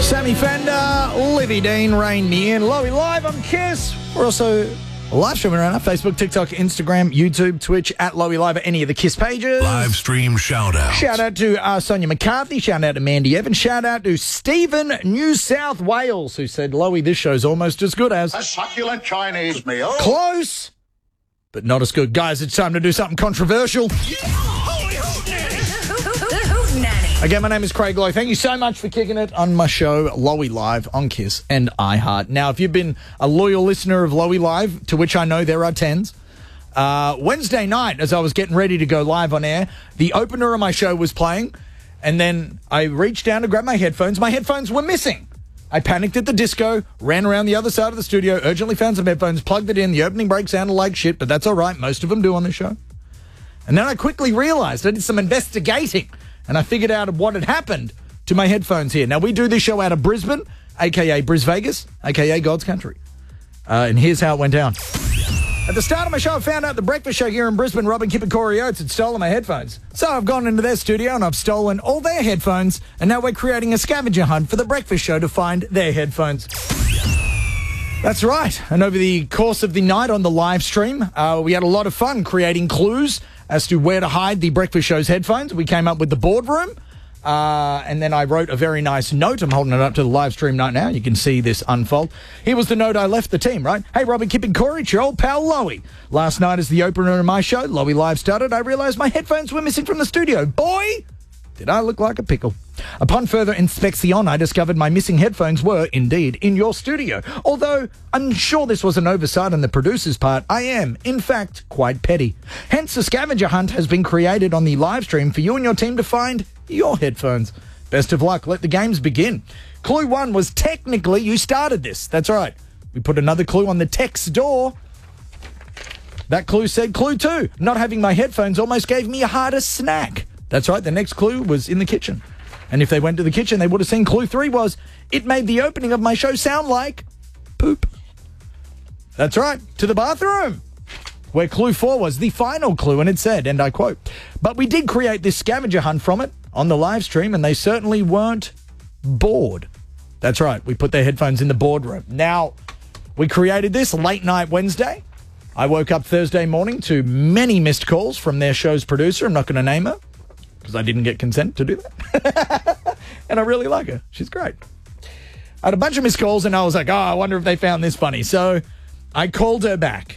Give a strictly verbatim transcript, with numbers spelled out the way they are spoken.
Sammy Fender, Livy Dean, Rain Me In, Lowy Live on Kiss. We're also live streaming around our Facebook, TikTok, Instagram, YouTube, Twitch, at Lowy Live, at any of the Kiss pages. Live stream shout out. Shout out to uh, Sonia McCarthy. Shout out to Mandy Evans. Shout out to Stephen, New South Wales, who said, Lowy, this show's almost as good as... a succulent Chinese meal. Close, but not as good. Guys, it's time to do something controversial. Again, my name is Craig Lowe. Thank you so much for kicking it on my show, Lowy Live, on Kiss and iHeart. Now, if you've been a loyal listener of Lowy Live, to which I know there are tens, uh, Wednesday night, as I was getting ready to go live on air, the opener of my show was playing, and then I reached down to grab my headphones. My headphones were missing. I panicked at the disco, ran around the other side of the studio, urgently found some headphones, plugged it in. The opening break sounded like shit, but that's all right. Most of them do on the show. And then I quickly realized I did some investigating, and I figured out what had happened to my headphones here. Now, we do this show out of Brisbane, a k a. Bris Vegas, a k a. God's Country. Uh, and here's how it went down. At the start of my show, I found out the breakfast show here in Brisbane, Robin, Kip and Corey Oates had stolen my headphones. So I've gone into their studio and I've stolen all their headphones, and now we're creating a scavenger hunt for the breakfast show to find their headphones. That's right. And over the course of the night on the live stream, uh, we had a lot of fun creating clues as to where to hide the breakfast show's headphones. We came up with the boardroom, uh, and then I wrote a very nice note. I'm holding it up to the live stream right now. You can see this unfold. Here was the note I left the team, right? Hey, Robin, Kip and Corey, it's your old pal Lowy. Last night as the opener of my show, Lowy Live started, I realised my headphones were missing from the studio. Boy, did I look like a pickle. Upon further inspection, I discovered my missing headphones were, indeed, in your studio. Although I'm sure this was an oversight on the producer's part, I am, in fact, quite petty. Hence, a scavenger hunt has been created on the live stream for you and your team to find your headphones. Best of luck. Let the games begin. Clue one was technically you started this. That's right. We put another clue on the text door. That clue said clue two. Not having my headphones almost gave me a harder snack. That's right. The next clue was in the kitchen. And if they went to the kitchen, they would have seen clue three was, it made the opening of my show sound like poop. That's right, to the bathroom, where clue four was the final clue, and it said, and I quote, but we did create this scavenger hunt from it on the live stream, and they certainly weren't bored. That's right, we put their headphones in the boardroom. Now, we created this late night Wednesday. I woke up Thursday morning to many missed calls from their show's producer. I'm not going to name her, because I didn't get consent to do that. And I really like her. She's great. I had a bunch of missed calls, and I was like, oh, I wonder if they found this funny. So I called her back.